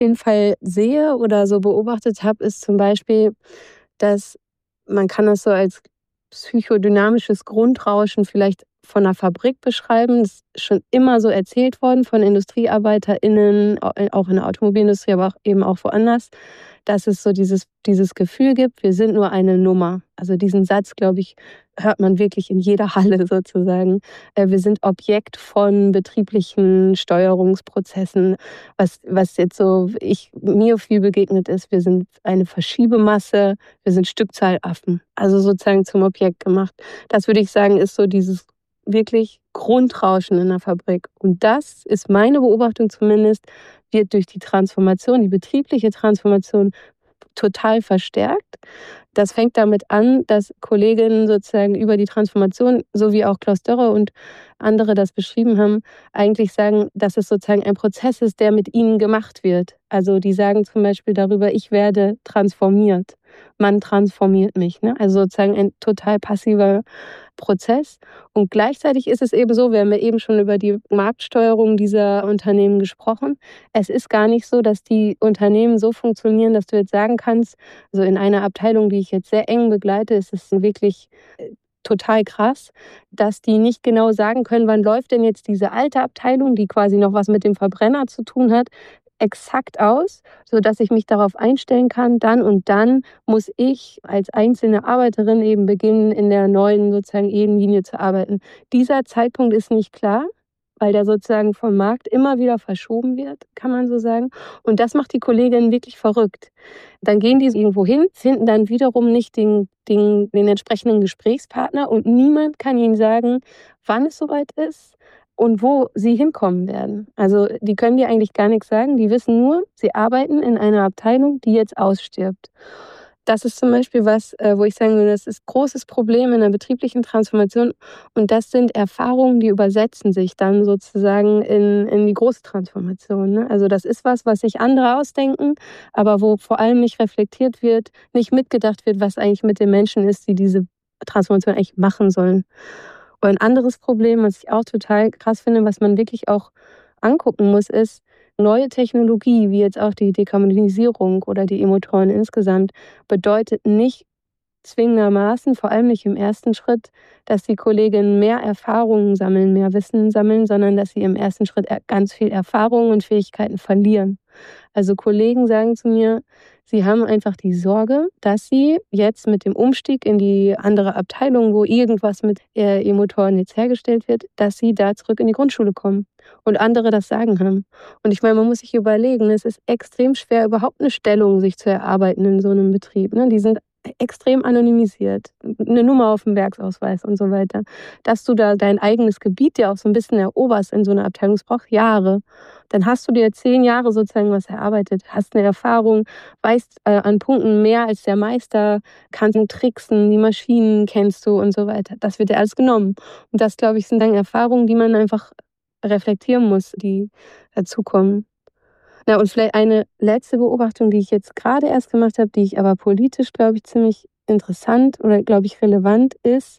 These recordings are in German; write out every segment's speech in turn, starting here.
jeden Fall sehe oder so beobachtet habe, ist zum Beispiel, dass man kann das so als psychodynamisches Grundrauschen vielleicht von 'ner Fabrik beschreiben. Das ist schon immer so erzählt worden von IndustriearbeiterInnen, auch in der Automobilindustrie, aber auch eben auch woanders, dass es so dieses Gefühl gibt: „Wir sind nur eine Nummer." Also, diesen Satz, glaube ich, hört man wirklich in jeder Halle sozusagen. Wir sind Objekt von betrieblichen Steuerungsprozessen. Was jetzt so mir viel begegnet ist, wir sind eine Verschiebemasse, wir sind Stückzahlaffen, also sozusagen zum Objekt gemacht. Das würde ich sagen, ist so dieses wirklich Grundrauschen in der Fabrik. Und das ist meine Beobachtung zumindest, wird durch die Transformation, die betriebliche Transformation total verstärkt. Das fängt damit an, dass Kolleginnen sozusagen über die Transformation, so wie auch Klaus Dörrer und andere das beschrieben haben, eigentlich sagen, dass es sozusagen ein Prozess ist, der mit ihnen gemacht wird. Also die sagen zum Beispiel darüber: „Ich werde transformiert. Man transformiert mich", ne? Also sozusagen ein total passiver Prozess. Und gleichzeitig ist es eben so, wir haben ja eben schon über die Marktsteuerung dieser Unternehmen gesprochen. Es ist gar nicht so, dass die Unternehmen so funktionieren, dass du jetzt sagen kannst, also in einer Abteilung, die ich jetzt sehr eng begleite, ist es wirklich total krass, dass die nicht genau sagen können, wann läuft denn jetzt diese alte Abteilung, die quasi noch was mit dem Verbrenner zu tun hat, exakt aus, sodass ich mich darauf einstellen kann, dann und dann muss ich als einzelne Arbeiterin eben beginnen, in der neuen sozusagen E-Linie zu arbeiten. Dieser Zeitpunkt ist nicht klar, weil der sozusagen vom Markt immer wieder verschoben wird, kann man so sagen. Und das macht die Kolleginnen wirklich verrückt. Dann gehen die irgendwo hin, finden dann wiederum nicht den entsprechenden Gesprächspartner und niemand kann ihnen sagen, wann es soweit ist und wo sie hinkommen werden. Also, die können dir eigentlich gar nichts sagen. Die wissen nur, sie arbeiten in einer Abteilung, die jetzt ausstirbt. Das ist zum Beispiel was, wo ich sagen würde, das ist großes Problem in der betrieblichen Transformation und das sind Erfahrungen, die übersetzen sich dann sozusagen in die große Transformation, ne? Also, das ist was, was sich andere ausdenken, aber wo vor allem nicht reflektiert wird, nicht mitgedacht wird, was eigentlich mit den Menschen ist, die diese Transformation eigentlich machen sollen. Und ein anderes Problem, was ich auch total krass finde, was man wirklich auch angucken muss, ist neue Technologie, wie jetzt auch die Dekarbonisierung oder die E-Motoren insgesamt, bedeutet nicht zwingendermaßen, vor allem nicht im ersten Schritt, dass die Kolleginnen mehr Erfahrungen sammeln, mehr Wissen sammeln, sondern dass sie im ersten Schritt ganz viel Erfahrungen und Fähigkeiten verlieren. Also Kollegen sagen zu mir, sie haben einfach die Sorge, dass sie jetzt mit dem Umstieg in die andere Abteilung, wo irgendwas mit E-Motoren jetzt hergestellt wird, dass sie da zurück in die Grundschule kommen und andere das Sagen haben. Und ich meine, man muss sich überlegen, es ist extrem schwer, überhaupt eine Stellung sich zu erarbeiten in so einem Betrieb, ne? Die sind extrem anonymisiert, eine Nummer auf dem Werksausweis und so weiter. Dass du da dein eigenes Gebiet dir auch so ein bisschen eroberst in so einer Abteilung, das braucht Jahre. Dann hast du dir 10 Jahre sozusagen was erarbeitet, hast eine Erfahrung, weißt, an Punkten mehr als der Meister, kannst tricksen, die Maschinen kennst du und so weiter. Das wird dir alles genommen. Und das, glaube ich, sind dann Erfahrungen, die man einfach reflektieren muss, die dazukommen. Na, und vielleicht eine letzte Beobachtung, die ich jetzt gerade erst gemacht habe, die ich aber politisch, glaube ich, ziemlich interessant oder, glaube ich, relevant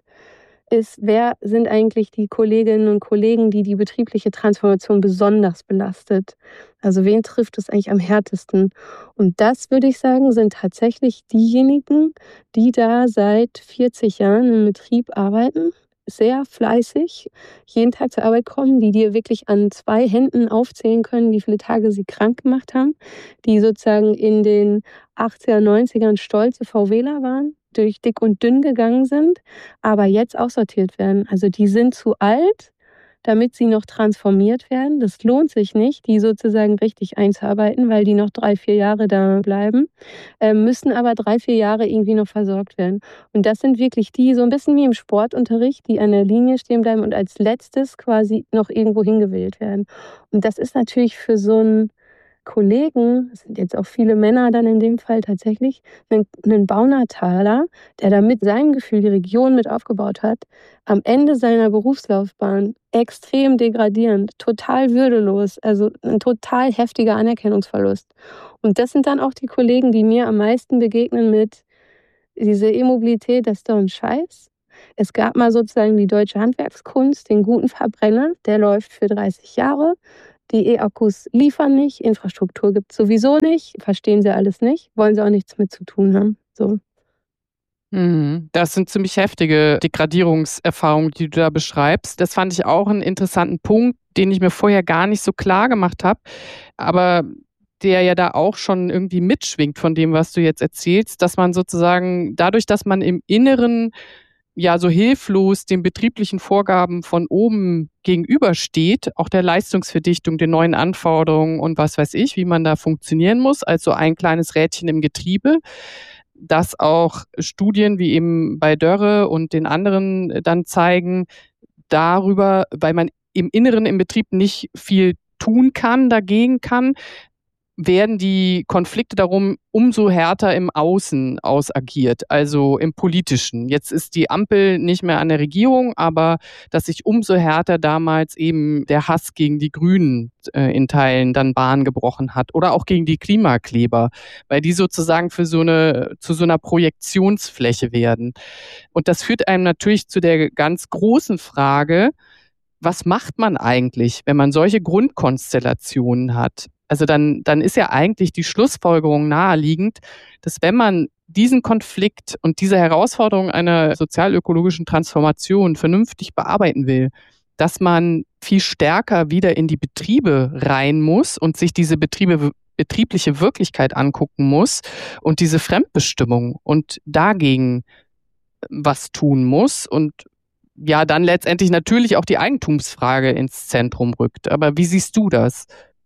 ist, wer sind eigentlich die Kolleginnen und Kollegen, die die betriebliche Transformation besonders belastet? Also wen trifft es eigentlich am härtesten? Und das, würde ich sagen, sind tatsächlich diejenigen, die da seit 40 Jahren im Betrieb arbeiten, sehr fleißig, jeden Tag zur Arbeit kommen, die dir wirklich an 2 Händen aufzählen können, wie viele Tage sie krank gemacht haben, die sozusagen in den 80er, 90ern stolze VWler waren, durch dick und dünn gegangen sind, aber jetzt aussortiert werden. Also die sind zu alt, damit sie noch transformiert werden. Das lohnt sich nicht, die sozusagen richtig einzuarbeiten, weil die noch 3, 4 Jahre da bleiben, müssen aber 3, 4 Jahre irgendwie noch versorgt werden. Und das sind wirklich die, so ein bisschen wie im Sportunterricht, die an der Linie stehen bleiben und als Letztes quasi noch irgendwo hingewählt werden. Und das ist natürlich für so 'n Kollegen, es sind jetzt auch viele Männer dann in dem Fall tatsächlich, 'nen Baunataler, der da mit seinem Gefühl die Region mit aufgebaut hat, am Ende seiner Berufslaufbahn extrem degradierend, total würdelos, also 'n total heftiger Anerkennungsverlust. Und das sind dann auch die Kollegen, die mir am meisten begegnen mit: „Diese E-Mobilität, das ist doch 'n Scheiß." Es gab mal sozusagen die deutsche Handwerkskunst, den guten Verbrenner, der läuft für 30 Jahre. die E-Akkus liefern nicht, Infrastruktur gibt's sowieso nicht, verstehen sie alles nicht, wollen sie auch nichts mit zu tun haben, so. Das sind ziemlich heftige Degradierungserfahrungen, die du da beschreibst. Das fand ich auch 'n interessanten Punkt, den ich mir vorher gar nicht so klar gemacht habe, aber der ja da auch schon irgendwie mitschwingt von dem, was du jetzt erzählst, dass man sozusagen dadurch, dass man im Inneren ja so hilflos den betrieblichen Vorgaben von oben gegenübersteht, auch der Leistungsverdichtung, den neuen Anforderungen und was weiß ich, wie man da funktionieren muss, als so ein kleines Rädchen im Getriebe, dass auch Studien wie eben bei Dörre und den anderen dann zeigen, darüber, weil man im Inneren im Betrieb nicht viel tun kann, dagegen kann, werden die Konflikte darum umso härter im Außen ausagiert, also im Politischen. Jetzt ist die Ampel nicht mehr an der Regierung, aber dass sich umso härter damals eben der Hass gegen die Grünen in Teilen dann Bahn gebrochen hat oder auch gegen die Klimakleber, weil die sozusagen zu so einer Projektionsfläche werden. Und das führt einem natürlich zu der ganz großen Frage, was macht man eigentlich, wenn man solche Grundkonstellationen hat? Also dann ist ja eigentlich die Schlussfolgerung naheliegend, dass wenn man diesen Konflikt und diese Herausforderung einer sozialökologischen Transformation vernünftig bearbeiten will, dass man viel stärker wieder in die Betriebe rein muss und sich diese betriebliche Wirklichkeit angucken muss und diese Fremdbestimmung und dagegen was tun muss und ja, dann letztendlich natürlich auch die Eigentumsfrage ins Zentrum rückt. Aber wie siehst du das?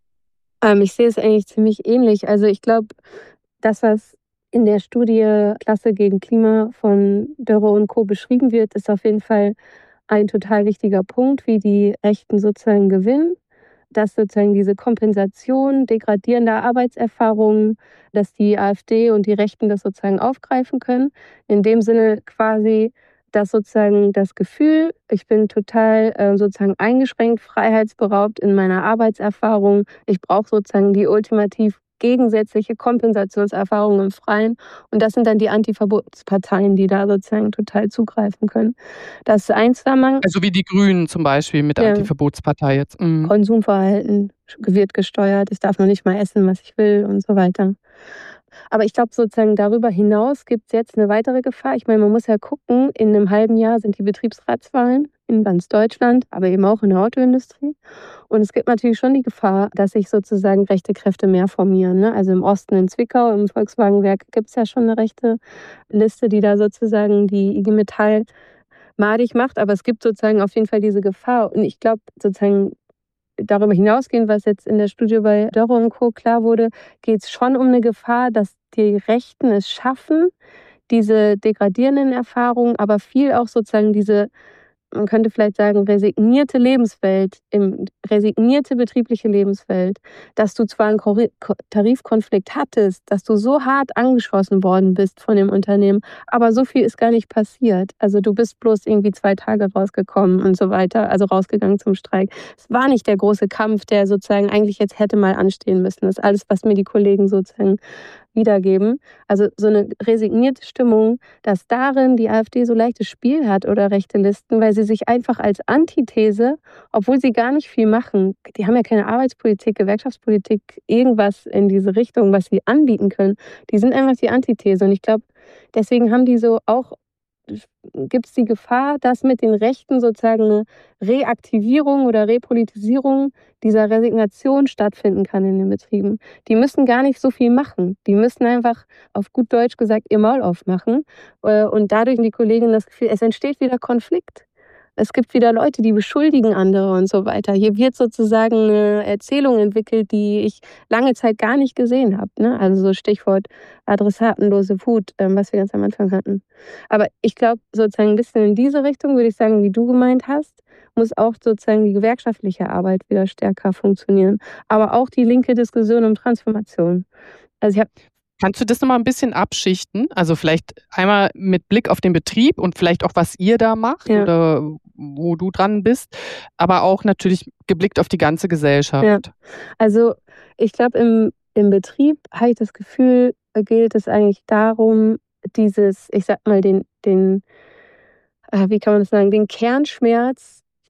Ich sehe es eigentlich ziemlich ähnlich. Also, ich glaube, das, was in der Studie „Klasse gegen Klima“ von Dörre und Co. beschrieben wird, ist auf jeden Fall ein total wichtiger Punkt, wie die Rechten sozusagen gewinnen, dass sozusagen diese Kompensation degradierender Arbeitserfahrungen, dass die AfD und die Rechten das sozusagen aufgreifen können. In dem Sinne quasi, dass sozusagen das Gefühl, ich bin total sozusagen eingeschränkt, freiheitsberaubt in meiner Arbeitserfahrung. Ich brauche sozusagen die ultimativ gegensätzliche Kompensationserfahrung im Freien. Und das sind dann die Antiverbotsparteien, die da sozusagen total zugreifen können. Das ist ein Zusammenhang. Also wie die Grünen zum Beispiel mit der Ja. Antiverbotspartei jetzt. Mhm. Konsumverhalten wird gesteuert. Ich darf noch nicht mal essen, was ich will und so weiter. Aber ich glaube sozusagen darüber hinaus gibt es jetzt eine weitere Gefahr. Ich meine, man muss ja gucken, in einem halben Jahr sind die Betriebsratswahlen in ganz Deutschland, aber eben auch in der Autoindustrie. Und es gibt natürlich schon die Gefahr, dass sich sozusagen rechte Kräfte mehr formieren, ne? Also im Osten in Zwickau, im Volkswagenwerk gibt es ja schon eine rechte Liste, die da sozusagen die IG Metall madig macht. Aber es gibt sozusagen auf jeden Fall diese Gefahr. Und ich glaube sozusagen, darüber hinausgehend, was jetzt in der Studie bei Dörre und Co. klar wurde, geht es schon um eine Gefahr, dass die Rechten es schaffen, diese degradierenden Erfahrungen, aber viel auch sozusagen diese, man könnte vielleicht sagen, resignierte betriebliche Lebenswelt, dass du zwar einen Tarifkonflikt hattest, dass du so hart angeschossen worden bist von dem Unternehmen, aber so viel ist gar nicht passiert. Also du bist bloß irgendwie 2 Tage rausgekommen und so weiter, also rausgegangen zum Streik. Es war nicht der große Kampf, der sozusagen eigentlich jetzt hätte mal anstehen müssen. Das ist alles, was mir die Kollegen sozusagen wiedergeben. Also so eine resignierte Stimmung, dass darin die AfD so leichtes Spiel hat oder rechte Listen, weil sie sich einfach als Antithese, obwohl sie gar nicht viel machen, die haben ja keine Arbeitspolitik, Gewerkschaftspolitik, irgendwas in diese Richtung, was sie anbieten können. Die sind einfach die Antithese. Und ich glaube, deswegen haben die so auch, gibt es die Gefahr, dass mit den Rechten sozusagen eine Reaktivierung oder Repolitisierung dieser Resignation stattfinden kann in den Betrieben. Die müssen gar nicht so viel machen. Die müssen einfach, auf gut Deutsch gesagt, ihr Maul aufmachen. Und dadurch haben die Kolleginnen das Gefühl, es entsteht wieder Konflikt. Es gibt wieder Leute, die beschuldigen andere und so weiter. Hier wird sozusagen eine Erzählung entwickelt, die ich lange Zeit gar nicht gesehen habe, ne? Also so Stichwort adressatenlose Wut, was wir ganz am Anfang hatten. Aber ich glaube, sozusagen ein bisschen in diese Richtung, würde ich sagen, wie du gemeint hast, muss auch sozusagen die gewerkschaftliche Arbeit wieder stärker funktionieren, aber auch die linke Diskussion um Transformation. Also ich habe Kannst du das noch mal 'n bisschen abschichten? Also, vielleicht einmal mit Blick auf den Betrieb und vielleicht auch, was ihr da macht ja. oder wo du dran bist, aber auch natürlich geblickt auf die ganze Ja, Gesellschaft. also ich glaube, im Betrieb habe ich das Gefühl, geht es eigentlich darum, dieses, ich sag mal, wie kann man das sagen, den Kernschmerz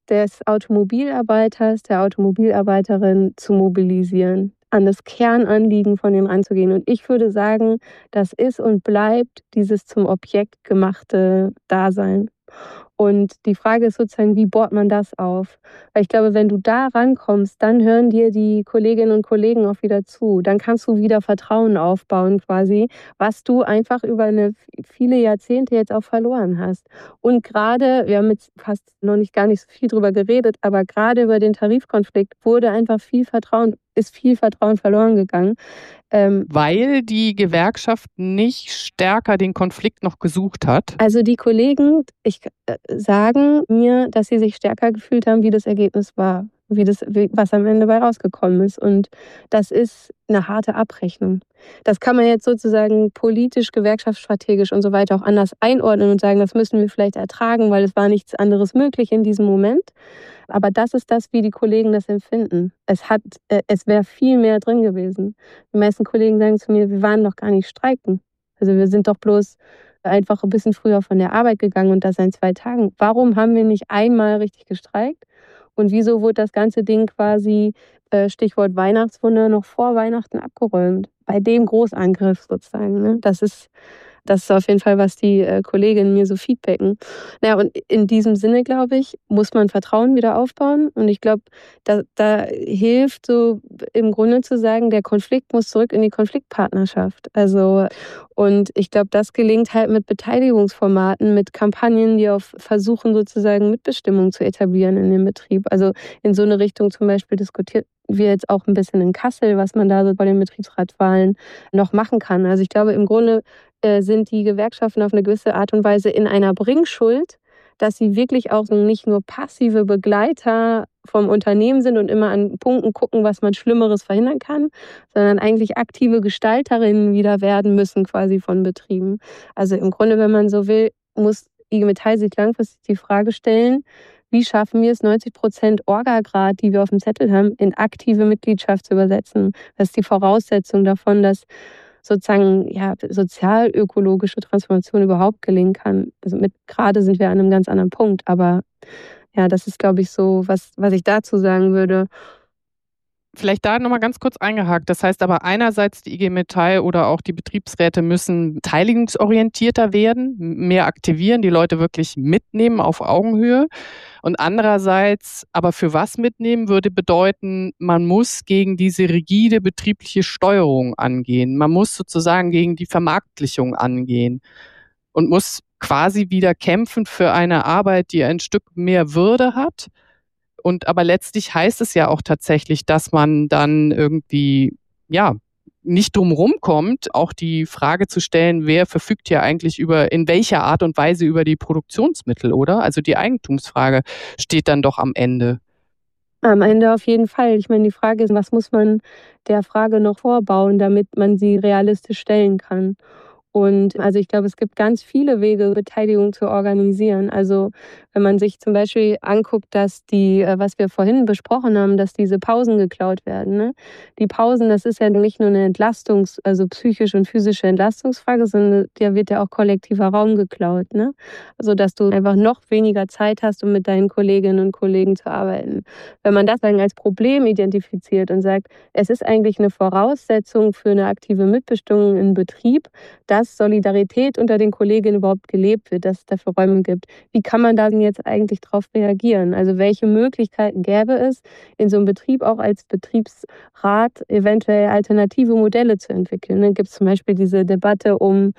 des Automobilarbeiters, der Automobilarbeiterin zu mobilisieren, an das Kernanliegen von denen ranzugehen. Und ich würde sagen, das ist und bleibt dieses zum Objekt gemachte Dasein. Und die Frage ist sozusagen, wie baut man das auf? Weil ich glaube, wenn du da rankommst, dann hören dir die Kolleginnen und Kollegen auch wieder zu. Dann kannst du wieder Vertrauen aufbauen quasi, was du einfach über viele Jahrzehnte jetzt auch verloren hast. Und gerade, wir haben jetzt fast noch nicht gar nicht so viel drüber geredet, aber gerade über den Tarifkonflikt ist viel Vertrauen verloren gegangen. Weil die Gewerkschaft nicht stärker den Konflikt noch gesucht hat? Also die Kollegen sagen mir, dass sie sich stärker gefühlt haben, wie das Ergebnis war, was am Ende bei rausgekommen ist. Und das ist eine harte Abrechnung. Das kann man jetzt sozusagen politisch, gewerkschaftsstrategisch und so weiter auch anders einordnen und sagen, das müssen wir vielleicht ertragen, weil es war nichts anderes möglich in diesem Moment. Aber das ist das, wie die Kollegen das empfinden. Es wäre viel mehr drin gewesen. Die meisten Kollegen sagen zu mir, wir waren doch gar nicht streiken. Also wir sind doch bloß einfach ein bisschen früher von der Arbeit gegangen und das in 2 Tagen. Warum haben wir nicht einmal richtig gestreikt? Und wieso wurde das ganze Ding quasi, Stichwort Weihnachtswunder, noch vor Weihnachten abgeräumt? Bei dem Großangriff sozusagen. Ne? Das ist auf jeden Fall, was die Kolleginnen mir so feedbacken. Naja, und in diesem Sinne, glaube ich, muss man Vertrauen wieder aufbauen. Und ich glaube, da hilft so im Grunde zu sagen, der Konflikt muss zurück in die Konfliktpartnerschaft. Also, und ich glaube, das gelingt halt mit Beteiligungsformaten, mit Kampagnen, die auf versuchen, sozusagen Mitbestimmung zu etablieren in dem Betrieb. Also in so eine Richtung zum Beispiel diskutiert wir jetzt auch ein bisschen in Kassel, was man da so bei den Betriebsratswahlen noch machen kann. Also ich glaube, im Grunde sind die Gewerkschaften auf eine gewisse Art und Weise in einer Bringschuld, dass sie wirklich auch so nicht nur passive Begleiter vom Unternehmen sind und immer an Punkten gucken, was man Schlimmeres verhindern kann, sondern eigentlich aktive Gestalterinnen wieder werden müssen quasi von Betrieben. Also im Grunde, wenn man so will, muss IG Metall sich langfristig die Frage stellen, wie schaffen wir es, 90% Orga-Grad, die wir auf dem Zettel haben, in aktive Mitgliedschaft zu übersetzen? Das ist die Voraussetzung davon, dass sozusagen sozial-ökologische Transformation überhaupt gelingen kann. Also gerade sind wir an einem ganz anderen Punkt, aber ja, das ist, glaube ich, so, was ich dazu sagen würde. Vielleicht da nochmal ganz kurz eingehakt. Das heißt aber einerseits, die IG Metall oder auch die Betriebsräte müssen beteiligungsorientierter werden, mehr aktivieren, die Leute wirklich mitnehmen auf Augenhöhe. Und andererseits, aber für was mitnehmen, würde bedeuten, man muss gegen diese rigide betriebliche Steuerung angehen. Man muss sozusagen gegen die Vermarktlichung angehen und muss quasi wieder kämpfen für eine Arbeit, die ein Stück mehr Würde hat. Und aber letztlich heißt es ja auch tatsächlich, dass man dann irgendwie, ja, nicht drumherum kommt, auch die Frage zu stellen, wer verfügt hier eigentlich in welcher Art und Weise über die Produktionsmittel, oder? Also die Eigentumsfrage steht dann doch am Ende. Am Ende auf jeden Fall. Ich meine, die Frage ist, was muss man der Frage noch vorbauen, damit man sie realistisch stellen kann? Und also ich glaube, es gibt ganz viele Wege, Beteiligung zu organisieren. Also wenn man sich zum Beispiel anguckt, dass was wir vorhin besprochen haben, dass diese Pausen geklaut werden. Ne? Die Pausen, das ist ja nicht nur eine also psychische und physische Entlastungsfrage, sondern da wird ja auch kollektiver Raum geklaut. Ne? Also dass du einfach noch weniger Zeit hast, um mit deinen Kolleginnen und Kollegen zu arbeiten. Wenn man das dann als Problem identifiziert und sagt, es ist eigentlich eine Voraussetzung für eine aktive Mitbestimmung im Betrieb, dass Solidarität unter den Kolleginnen überhaupt gelebt wird, dass es dafür Räume gibt. Wie kann man da denn jetzt eigentlich darauf reagieren? Also welche Möglichkeiten gäbe es, in so einem Betrieb auch als Betriebsrat eventuell alternative Modelle zu entwickeln? Dann gibt es zum Beispiel diese Debatte um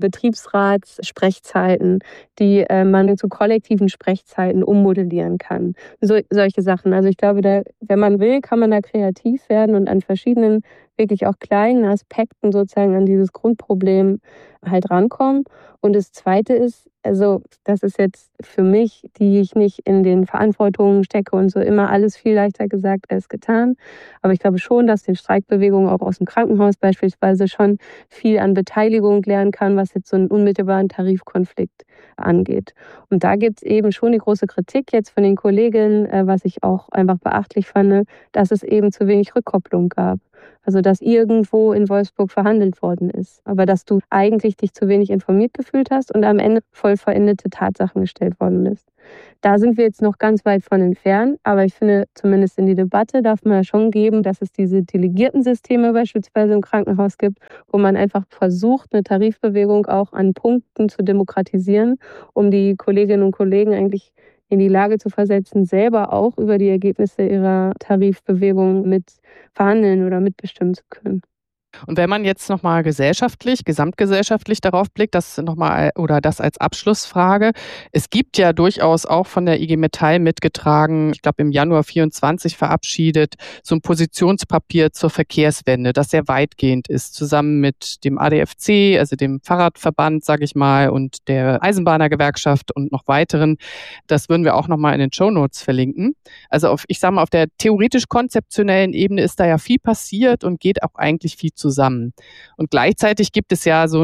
Betriebsratssprechzeiten, die man zu kollektiven Sprechzeiten ummodellieren kann. Solche Sachen. Also ich glaube, wenn man will, kann man da kreativ werden und an verschiedenen wirklich auch kleinen Aspekten sozusagen an dieses Grundproblem halt rankommen. Und das Zweite ist, also das ist jetzt für mich, die ich nicht in den Verantwortungen stecke und so, immer alles viel leichter gesagt als getan. Aber ich glaube schon, dass die Streikbewegung auch aus dem Krankenhaus beispielsweise schon viel an Beteiligung lernen kann, was jetzt so einen unmittelbaren Tarifkonflikt angeht. Und da gibt es eben schon die große Kritik jetzt von den Kolleginnen, was ich auch einfach beachtlich fand, dass es eben zu wenig Rückkopplung gab. Also, dass irgendwo in Wolfsburg verhandelt worden ist, aber dass du eigentlich dich zu wenig informiert gefühlt hast und am Ende voll vollendete Tatsachen gestellt worden bist. Da sind wir jetzt noch ganz weit von entfernt, aber ich finde, zumindest in die Debatte darf man ja schon geben, dass es diese Delegiertensysteme beispielsweise im Krankenhaus gibt, wo man einfach versucht, eine Tarifbewegung auch an Punkten zu demokratisieren, um die Kolleginnen und Kollegen eigentlich in die Lage zu versetzen, selber auch über die Ergebnisse ihrer Tarifbewegung mit verhandeln oder mitbestimmen zu können. Und wenn man jetzt nochmal gesamtgesellschaftlich darauf blickt, das noch mal oder das als Abschlussfrage. Es gibt ja durchaus auch von der IG Metall mitgetragen, ich glaube im Januar 24 verabschiedet, so ein Positionspapier zur Verkehrswende, das sehr weitgehend ist, zusammen mit dem ADFC, also dem Fahrradverband, sage ich mal, und der Eisenbahnergewerkschaft und noch weiteren. Das würden wir auch nochmal in den Shownotes verlinken. Also ich sage mal, auf der theoretisch-konzeptionellen Ebene ist da ja viel passiert und geht auch eigentlich viel zusammen. Und gleichzeitig gibt es ja so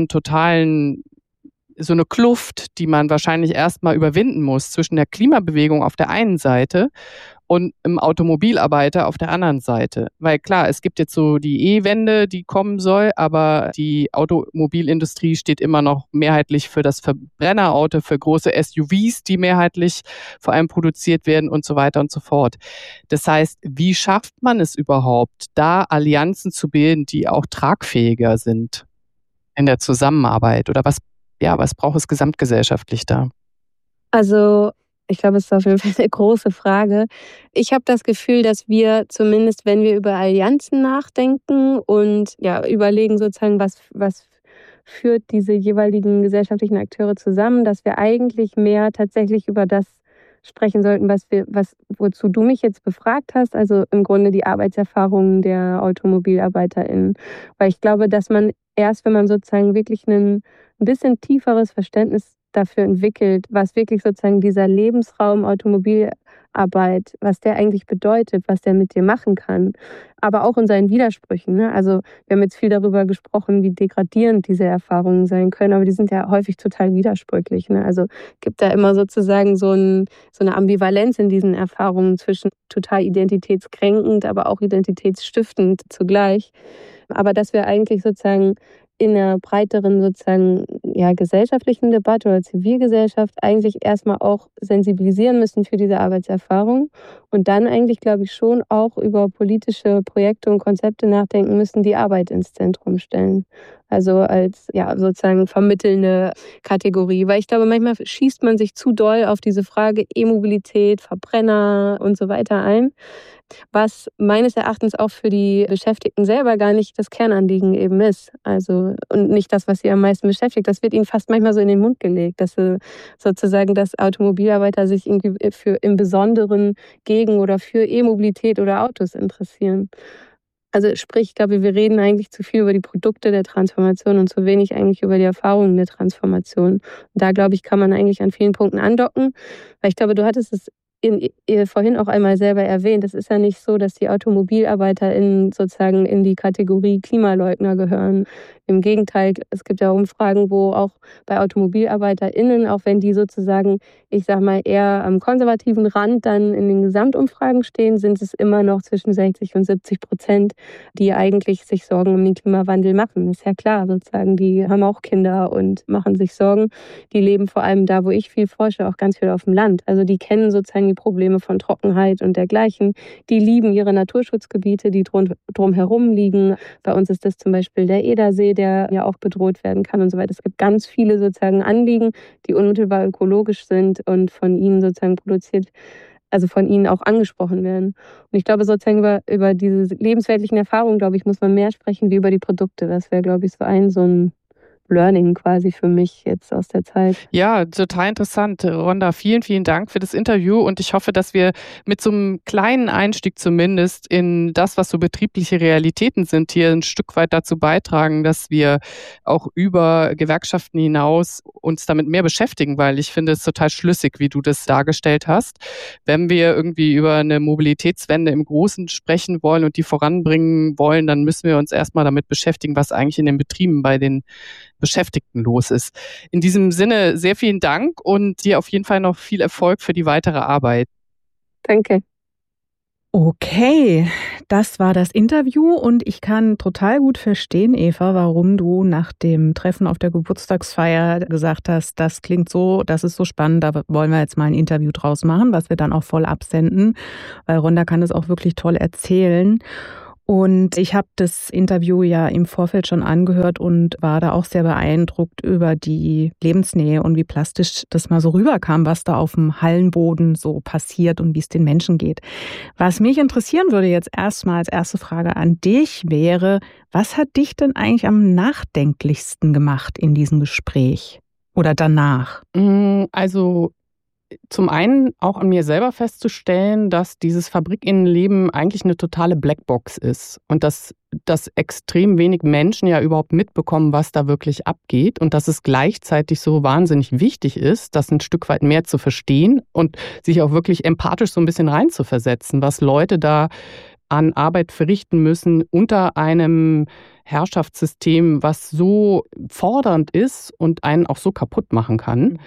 eine Kluft, die man wahrscheinlich erstmal überwinden muss zwischen der Klimabewegung auf der einen Seite und im Automobilarbeiter auf der anderen Seite. Weil klar, es gibt jetzt so die E-Wende, die kommen soll, aber die Automobilindustrie steht immer noch mehrheitlich für das Verbrennerauto, für große SUVs, die mehrheitlich vor allem produziert werden und so weiter und so fort. Das heißt, wie schafft man es überhaupt, da Allianzen zu bilden, die auch tragfähiger sind in der Zusammenarbeit? Oder was braucht es gesamtgesellschaftlich da? Also, ich glaube, es ist auf jeden Fall eine große Frage. Ich habe das Gefühl, dass wir zumindest, wenn wir über Allianzen nachdenken und, ja, überlegen sozusagen, was führt diese jeweiligen gesellschaftlichen Akteure zusammen, dass wir eigentlich mehr tatsächlich über das sprechen sollten, wozu du mich jetzt befragt hast, also im Grunde die Arbeitserfahrungen der AutomobilarbeiterInnen. Weil ich glaube, dass man erst, wenn man sozusagen wirklich ein bisschen tieferes Verständnis dafür entwickelt, was wirklich sozusagen dieser Lebensraum Automobilarbeit, was der eigentlich bedeutet, was der mit dir machen kann, aber auch in seinen Widersprüchen. Ne? Also wir haben jetzt viel darüber gesprochen, wie degradierend diese Erfahrungen sein können, aber die sind ja häufig total widersprüchlich. Ne? Also gibt da immer sozusagen so eine Ambivalenz in diesen Erfahrungen zwischen total identitätskränkend, aber auch identitätsstiftend zugleich. Aber dass wir eigentlich sozusagen in einer breiteren sozusagen, ja, gesellschaftlichen Debatte oder Zivilgesellschaft eigentlich erstmal auch sensibilisieren müssen für diese Arbeitserfahrung und dann eigentlich, glaube ich, schon auch über politische Projekte und Konzepte nachdenken müssen, die Arbeit ins Zentrum stellen. Also als, ja, sozusagen vermittelnde Kategorie. Weil ich glaube, manchmal schießt man sich zu doll auf diese Frage E-Mobilität, Verbrenner und so weiter ein, was meines Erachtens auch für die Beschäftigten selber gar nicht das Kernanliegen eben ist. Also, und nicht das, was sie am meisten beschäftigt. Das wird ihnen fast manchmal so in den Mund gelegt, dass sozusagen, dass Automobilarbeiter sich irgendwie für im Besonderen gegen oder für E-Mobilität oder Autos interessieren. Also sprich, ich glaube, wir reden eigentlich zu viel über die Produkte der Transformation und zu wenig eigentlich über die Erfahrungen der Transformation. Und da, glaube ich, kann man eigentlich an vielen Punkten andocken, weil ich glaube, du hattest es vorhin auch einmal selber erwähnt. Es ist ja nicht so, dass die AutomobilarbeiterInnen sozusagen in die Kategorie Klimaleugner gehören. Im Gegenteil, es gibt ja Umfragen, wo auch bei AutomobilarbeiterInnen, auch wenn die sozusagen, ich sage mal, eher am konservativen Rand dann in den Gesamtumfragen stehen, sind es immer noch zwischen 60% und 70%, die eigentlich sich Sorgen um den Klimawandel machen. Ist ja klar, sozusagen, die haben auch Kinder und machen sich Sorgen. Die leben vor allem da, wo ich viel forsche, auch ganz viel auf dem Land. Also die kennen sozusagen die Probleme von Trockenheit und dergleichen. Die lieben ihre Naturschutzgebiete, die drumherum liegen. Bei uns ist das zum Beispiel der Edersee, der ja auch bedroht werden kann und so weiter. Es gibt ganz viele sozusagen Anliegen, die unmittelbar ökologisch sind und von ihnen sozusagen produziert, also von ihnen auch angesprochen werden. Und ich glaube sozusagen über diese lebensweltlichen Erfahrungen, glaube ich, muss man mehr sprechen wie über die Produkte. Das wäre, glaube ich, so ein Learning quasi für mich jetzt aus der Zeit. Ja, total interessant. Rhonda, vielen, vielen Dank für das Interview und ich hoffe, dass wir mit so einem kleinen Einstieg zumindest in das, was so betriebliche Realitäten sind, hier ein Stück weit dazu beitragen, dass wir auch über Gewerkschaften hinaus uns damit mehr beschäftigen, weil ich finde es total schlüssig, wie du das dargestellt hast. Wenn wir irgendwie über eine Mobilitätswende im Großen sprechen wollen und die voranbringen wollen, dann müssen wir uns erstmal damit beschäftigen, was eigentlich in den Betrieben bei den Beschäftigten los ist. In diesem Sinne sehr vielen Dank und dir auf jeden Fall noch viel Erfolg für die weitere Arbeit. Danke. Okay, das war das Interview und ich kann total gut verstehen, Eva, warum du nach dem Treffen auf der Geburtstagsfeier gesagt hast, das klingt so, das ist so spannend, da wollen wir jetzt mal ein Interview draus machen, was wir dann auch voll absenden, weil Rhonda kann das auch wirklich toll erzählen. Und ich habe das Interview ja im Vorfeld schon angehört und war da auch sehr beeindruckt über die Lebensnähe und wie plastisch das mal so rüberkam, was da auf dem Hallenboden so passiert und wie es den Menschen geht. Was mich interessieren würde jetzt erstmal als erste Frage an dich wäre, was hat dich denn eigentlich am nachdenklichsten gemacht in diesem Gespräch oder danach? Also zum einen auch an mir selber festzustellen, dass dieses Fabrikinnenleben eigentlich eine totale Blackbox ist und dass extrem wenig Menschen ja überhaupt mitbekommen, was da wirklich abgeht und dass es gleichzeitig so wahnsinnig wichtig ist, das ein Stück weit mehr zu verstehen und sich auch wirklich empathisch so ein bisschen reinzuversetzen, was Leute da an Arbeit verrichten müssen unter einem Herrschaftssystem, was so fordernd ist und einen auch so kaputt machen kann.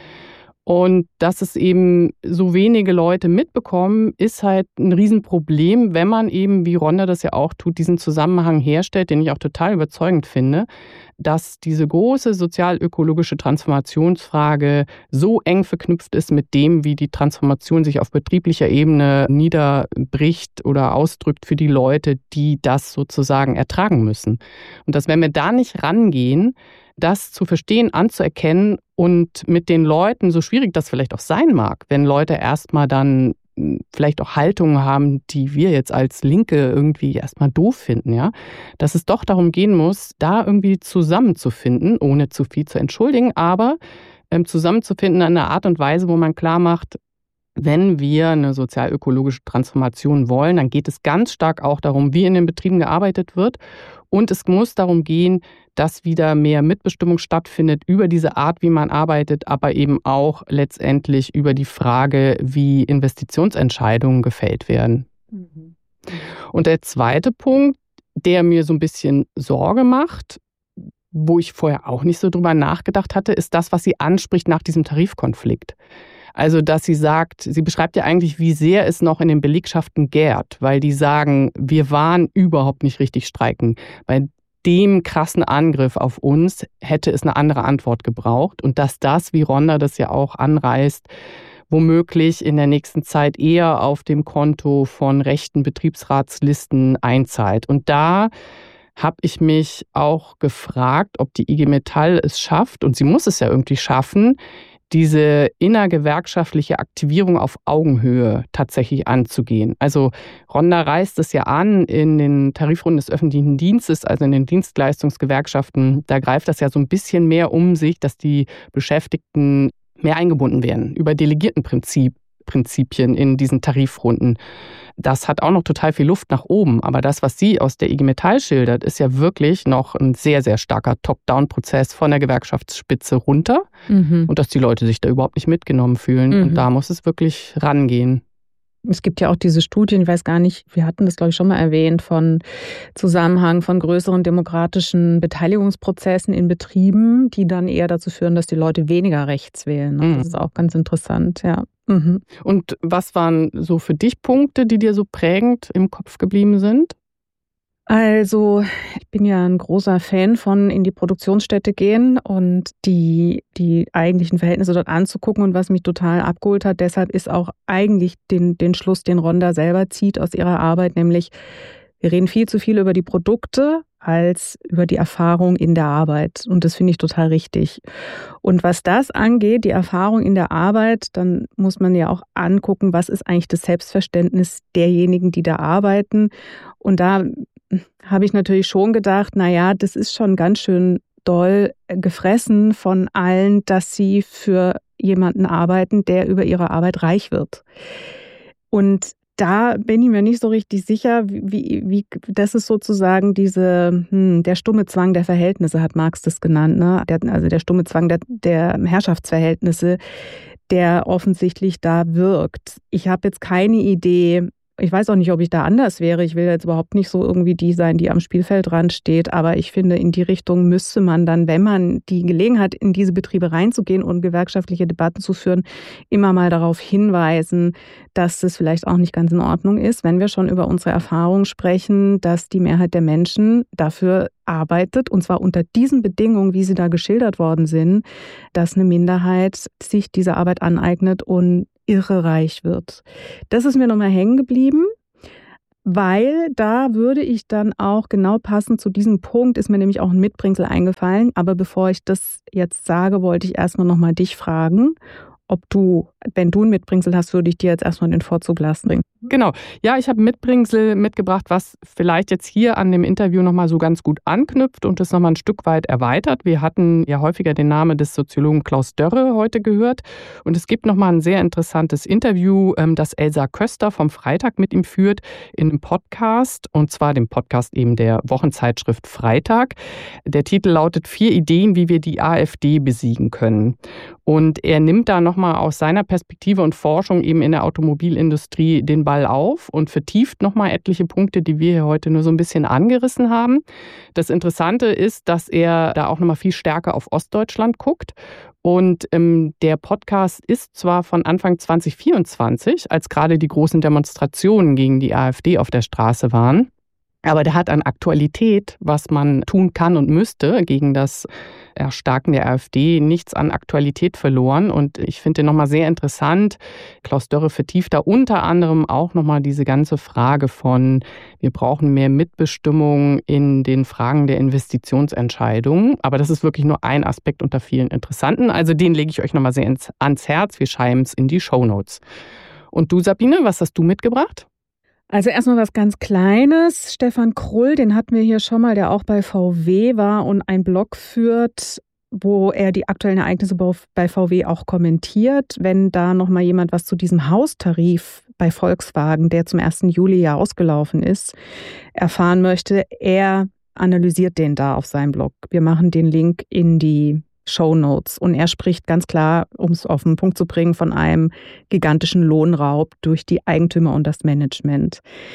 Und dass es eben so wenige Leute mitbekommen, ist halt ein Riesenproblem, wenn man eben, wie Rhonda das ja auch tut, diesen Zusammenhang herstellt, den ich auch total überzeugend finde, dass diese große sozial-ökologische Transformationsfrage so eng verknüpft ist mit dem, wie die Transformation sich auf betrieblicher Ebene niederbricht oder ausdrückt für die Leute, die das sozusagen ertragen müssen. Und dass, wenn wir da nicht rangehen, das zu verstehen, anzuerkennen und mit den Leuten, so schwierig das vielleicht auch sein mag, wenn Leute erstmal dann vielleicht auch Haltungen haben, die wir jetzt als Linke irgendwie erstmal doof finden, ja, dass es doch darum gehen muss, da irgendwie zusammenzufinden, ohne zu viel zu entschuldigen, aber zusammenzufinden in einer Art und Weise, wo man klar macht, wenn wir eine sozial-ökologische Transformation wollen, dann geht es ganz stark auch darum, wie in den Betrieben gearbeitet wird. Und es muss darum gehen, dass wieder mehr Mitbestimmung stattfindet über diese Art, wie man arbeitet, aber eben auch letztendlich über die Frage, wie Investitionsentscheidungen gefällt werden. Und der zweite Punkt, der mir so ein bisschen Sorge macht, wo ich vorher auch nicht so drüber nachgedacht hatte, ist das, was sie anspricht nach diesem Tarifkonflikt. Also, dass sie sagt, sie beschreibt ja eigentlich, wie sehr es noch in den Belegschaften gärt, weil die sagen, wir waren überhaupt nicht richtig streiken. Bei dem krassen Angriff auf uns hätte es eine andere Antwort gebraucht und dass das, wie Rhonda das ja auch anreißt, womöglich in der nächsten Zeit eher auf dem Konto von rechten Betriebsratslisten einzahlt. Und da habe ich mich auch gefragt, ob die IG Metall es schafft, und sie muss es ja irgendwie schaffen, diese innergewerkschaftliche Aktivierung auf Augenhöhe tatsächlich anzugehen. Also Rhonda reißt es ja an in den Tarifrunden des öffentlichen Dienstes, also in den Dienstleistungsgewerkschaften. Da greift das ja so ein bisschen mehr um sich, dass die Beschäftigten mehr eingebunden werden über Delegiertenprinzipien in diesen Tarifrunden. Das hat auch noch total viel Luft nach oben. Aber das, was sie aus der IG Metall schildert, ist ja wirklich noch ein sehr, sehr starker Top-Down-Prozess von der Gewerkschaftsspitze runter. Und dass die Leute sich da überhaupt nicht mitgenommen fühlen. Und da muss es wirklich rangehen. Es gibt ja auch diese Studien, ich weiß gar nicht, wir hatten das, glaube ich, schon mal erwähnt, von Zusammenhang von größeren demokratischen Beteiligungsprozessen in Betrieben, die dann eher dazu führen, dass die Leute weniger rechts wählen. Das ist auch ganz interessant, ja. Und was waren so für dich Punkte, die dir so prägend im Kopf geblieben sind? Also, ich bin ja ein großer Fan von in die Produktionsstätte gehen und die eigentlichen Verhältnisse dort anzugucken. Und was mich total abgeholt hat, deshalb ist auch eigentlich den Schluss, den Rhonda selber zieht aus ihrer Arbeit, nämlich wir reden viel zu viel über die Produkte als über die Erfahrung in der Arbeit. Und das finde ich total richtig. Und was das angeht, die Erfahrung in der Arbeit, dann muss man ja auch angucken, was ist eigentlich das Selbstverständnis derjenigen, die da arbeiten. Und da habe ich natürlich schon gedacht, naja, das ist schon ganz schön doll gefressen von allen, dass sie für jemanden arbeiten, der über ihre Arbeit reich wird. Und da bin ich mir nicht so richtig sicher, wie das ist sozusagen der stumme Zwang der Verhältnisse, hat Marx das genannt, ne? Also der stumme Zwang der Herrschaftsverhältnisse, der offensichtlich da wirkt. Ich habe jetzt keine Idee, Ich weiß auch nicht, ob ich da anders wäre. Ich will jetzt überhaupt nicht so irgendwie die sein, die am Spielfeldrand steht. Aber ich finde, in die Richtung müsste man dann, wenn man die Gelegenheit, in diese Betriebe reinzugehen und gewerkschaftliche Debatten zu führen, immer mal darauf hinweisen, dass das vielleicht auch nicht ganz in Ordnung ist, wenn wir schon über unsere Erfahrungen sprechen, dass die Mehrheit der Menschen dafür arbeitet, und zwar unter diesen Bedingungen, wie sie da geschildert worden sind, dass eine Minderheit sich diese Arbeit aneignet und irrereich wird. Das ist mir nochmal hängen geblieben, weil da würde ich dann auch genau passend zu diesem Punkt, ist mir nämlich auch ein Mitbringsel eingefallen. Aber bevor ich das jetzt sage, wollte ich erstmal nochmal dich fragen, ob du, wenn du ein Mitbringsel hast, würde ich dir jetzt erstmal den Vorzug lassen. Genau. Ja, ich habe ein Mitbringsel mitgebracht, was vielleicht jetzt hier an dem Interview nochmal so ganz gut anknüpft und es nochmal ein Stück weit erweitert. Wir hatten ja häufiger den Namen des Soziologen Klaus Dörre heute gehört. Und es gibt nochmal ein sehr interessantes Interview, das Elsa Köster vom Freitag mit ihm führt in einem Podcast. Und zwar dem Podcast eben der Wochenzeitschrift Freitag. Der Titel lautet 4 Ideen, wie wir die AfD besiegen können. Und er nimmt da nochmal aus seiner Perspektive und Forschung eben in der Automobilindustrie den Ball auf und vertieft nochmal etliche Punkte, die wir hier heute nur so ein bisschen angerissen haben. Das Interessante ist, dass er da auch nochmal viel stärker auf Ostdeutschland guckt. Und der Podcast ist zwar von Anfang 2024, als gerade die großen Demonstrationen gegen die AfD auf der Straße waren, aber der hat an Aktualität, was man tun kann und müsste gegen das Erstarken der AfD, nichts an Aktualität verloren. Und ich finde den nochmal sehr interessant. Klaus Dörre vertieft da unter anderem auch nochmal diese ganze Frage von, wir brauchen mehr Mitbestimmung in den Fragen der Investitionsentscheidungen. Aber das ist wirklich nur ein Aspekt unter vielen interessanten. Also den lege ich euch nochmal sehr ans Herz. Wir schreiben es in die Shownotes. Und du, Sabine, was hast du mitgebracht? Also erstmal was ganz Kleines. Stefan Krull, den hatten wir hier schon mal, der auch bei VW war und einen Blog führt, wo er die aktuellen Ereignisse bei VW auch kommentiert. Wenn da nochmal jemand was zu diesem Haustarif bei Volkswagen, der zum 1. Juli ja ausgelaufen ist, erfahren möchte, er analysiert den da auf seinem Blog. Wir machen den Link in die Shownotes. Und er spricht ganz klar, um es auf den Punkt zu bringen, von einem gigantischen Lohnraub durch die Eigentümer und das Management.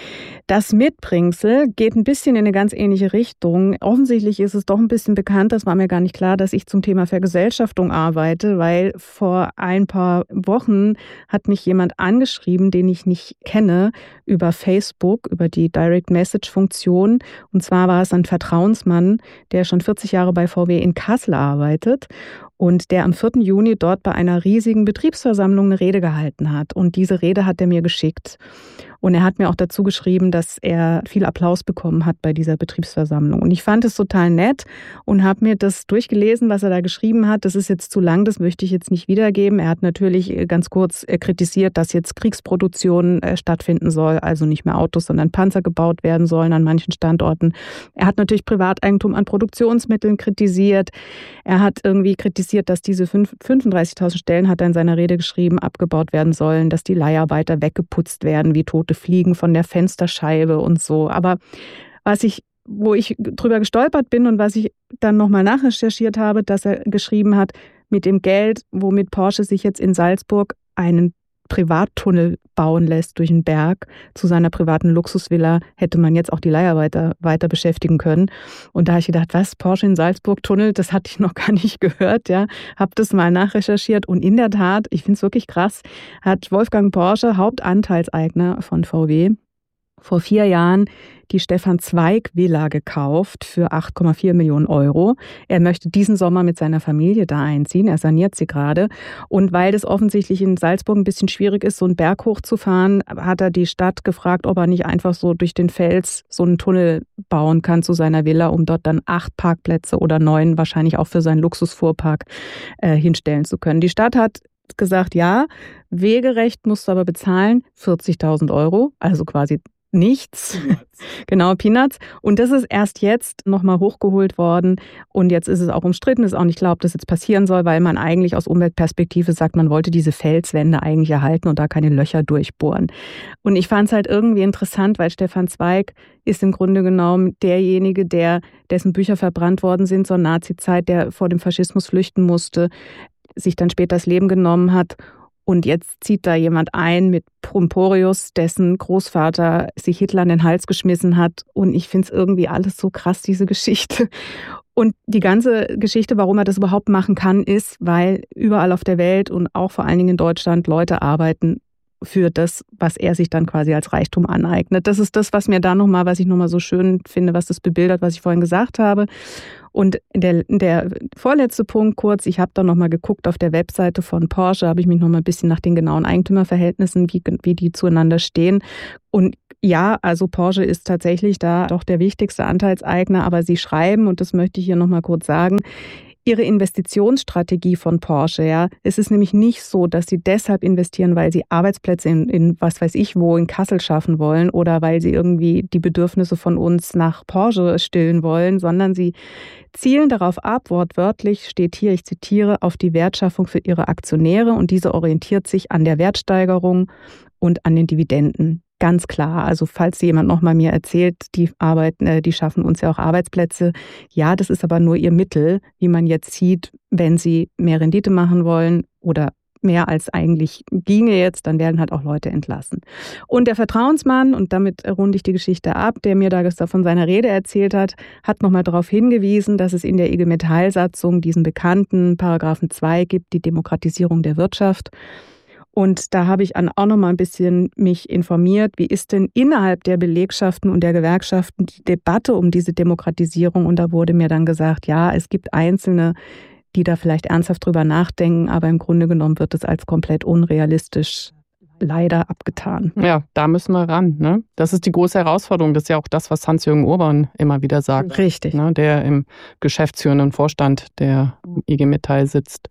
Das Mitbringsel geht ein bisschen in eine ganz ähnliche Richtung. Offensichtlich ist es doch ein bisschen bekannt, das war mir gar nicht klar, dass ich zum Thema Vergesellschaftung arbeite, weil vor ein paar Wochen hat mich jemand angeschrieben, den ich nicht kenne, über Facebook, über die Direct Message Funktion. Und zwar war es ein Vertrauensmann, der schon 40 Jahre bei VW in Kassel arbeitet und der am 4. Juni dort bei einer riesigen Betriebsversammlung eine Rede gehalten hat. Und diese Rede hat er mir geschickt. Und er hat mir auch dazu geschrieben, dass er viel Applaus bekommen hat bei dieser Betriebsversammlung. Und ich fand es total nett und habe mir das durchgelesen, was er da geschrieben hat. Das ist jetzt zu lang, das möchte ich jetzt nicht wiedergeben. Er hat natürlich ganz kurz kritisiert, dass jetzt Kriegsproduktion stattfinden soll, also nicht mehr Autos, sondern Panzer gebaut werden sollen an manchen Standorten. Er hat natürlich Privateigentum an Produktionsmitteln kritisiert. Er hat irgendwie kritisiert, dass diese 35.000 Stellen, hat er in seiner Rede geschrieben, abgebaut werden sollen, dass die Leiharbeiter weggeputzt werden wie tote Fliegen von der Fensterscheibe und so. Aber wo ich drüber gestolpert bin und was ich dann nochmal nachrecherchiert habe, dass er geschrieben hat, mit dem Geld, womit Porsche sich jetzt in Salzburg einen Privattunnel bauen lässt durch den Berg zu seiner privaten Luxusvilla, hätte man jetzt auch die Leiharbeiter weiter beschäftigen können. Und da habe ich gedacht, was, Porsche in Salzburg Tunnel, das hatte ich noch gar nicht gehört, ja. Habe das mal nachrecherchiert und in der Tat, ich finde es wirklich krass, hat Wolfgang Porsche, Hauptanteilseigner von VW, vor 4 Jahren die Stefan Zweig Villa gekauft für 8,4 Millionen Euro. Er möchte diesen Sommer mit seiner Familie da einziehen. Er saniert sie gerade. Und weil das offensichtlich in Salzburg ein bisschen schwierig ist, so einen Berg hochzufahren, hat er die Stadt gefragt, ob er nicht einfach so durch den Fels so einen Tunnel bauen kann zu seiner Villa, um dort dann 8 Parkplätze oder 9 wahrscheinlich auch für seinen Luxusfuhrpark hinstellen zu können. Die Stadt hat gesagt, ja, Wegerecht musst du aber bezahlen, 40.000 Euro, also quasi nichts. Genau, Peanuts. Und das ist erst jetzt nochmal hochgeholt worden. Und jetzt ist es auch umstritten, ist auch nicht klar, ob das jetzt passieren soll, weil man eigentlich aus Umweltperspektive sagt, man wollte diese Felswände eigentlich erhalten und da keine Löcher durchbohren. Und ich fand es halt irgendwie interessant, weil Stefan Zweig ist im Grunde genommen derjenige, dessen Bücher verbrannt worden sind zur Nazi-Zeit, der vor dem Faschismus flüchten musste, sich dann später das Leben genommen hat Und jetzt zieht da jemand ein mit Pomporius, dessen Großvater sich Hitler an den Hals geschmissen hat. Und ich finde es irgendwie alles so krass, diese Geschichte. Und die ganze Geschichte, warum er das überhaupt machen kann, ist, weil überall auf der Welt und auch vor allen Dingen in Deutschland Leute arbeiten für das, was er sich dann quasi als Reichtum aneignet. Das ist das, was ich nochmal so schön finde, was das bebildert, was ich vorhin gesagt habe. Und der vorletzte Punkt kurz, ich habe da nochmal geguckt auf der Webseite von Porsche, habe ich mich nochmal ein bisschen nach den genauen Eigentümerverhältnissen, wie die zueinander stehen. Und ja, also Porsche ist tatsächlich da doch der wichtigste Anteilseigner, aber sie schreiben, und das möchte ich hier nochmal kurz sagen, ihre Investitionsstrategie von Porsche, ja. Es ist nämlich nicht so, dass sie deshalb investieren, weil sie Arbeitsplätze in was weiß ich wo, in Kassel schaffen wollen oder weil sie irgendwie die Bedürfnisse von uns nach Porsche stillen wollen, sondern sie zielen darauf ab, wortwörtlich steht hier, ich zitiere, auf die Wertschaffung für ihre Aktionäre und diese orientiert sich an der Wertsteigerung und an den Dividenden. Ganz klar, also falls jemand noch mal mir erzählt, die schaffen uns ja auch Arbeitsplätze. Ja, das ist aber nur ihr Mittel, wie man jetzt sieht, wenn sie mehr Rendite machen wollen oder mehr als eigentlich ginge jetzt, dann werden halt auch Leute entlassen. Und der Vertrauensmann, und damit runde ich die Geschichte ab, der mir da gestern von seiner Rede erzählt hat nochmal darauf hingewiesen, dass es in der IG Metall-Satzung diesen bekannten Paragraphen 2 gibt, die Demokratisierung der Wirtschaft. Und da habe ich auch noch mal ein bisschen mich informiert, wie ist denn innerhalb der Belegschaften und der Gewerkschaften die Debatte um diese Demokratisierung? Und da wurde mir dann gesagt, ja, es gibt Einzelne, die da vielleicht ernsthaft drüber nachdenken, aber im Grunde genommen wird es als komplett unrealistisch leider abgetan. Ja, da müssen wir ran. Ne? Das ist die große Herausforderung. Das ist ja auch das, was Hans-Jürgen Urban immer wieder sagt. Richtig. Ne? Der im geschäftsführenden Vorstand der IG Metall sitzt.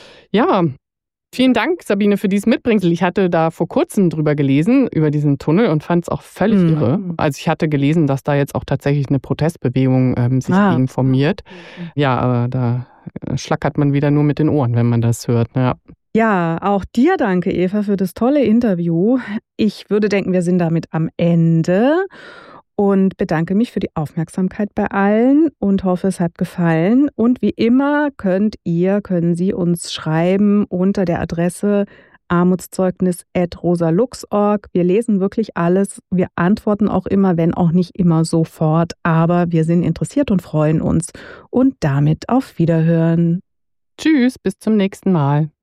Ja, vielen Dank, Sabine, für dieses Mitbringsel. Ich hatte da vor kurzem drüber gelesen, über diesen Tunnel und fand es auch völlig irre. Also ich hatte gelesen, dass da jetzt auch tatsächlich eine Protestbewegung sich gegen formiert. Ja, aber da schlackert man wieder nur mit den Ohren, wenn man das hört. Ja. Ja, auch dir danke, Eva, für das tolle Interview. Ich würde denken, wir sind damit am Ende. Und bedanke mich für die Aufmerksamkeit bei allen und hoffe, es hat gefallen. Und wie immer können Sie uns schreiben unter der Adresse armutszeugnis@rosalux.org. Wir lesen wirklich alles. Wir antworten auch immer, wenn auch nicht immer sofort. Aber wir sind interessiert und freuen uns. Und damit auf Wiederhören. Tschüss, bis zum nächsten Mal.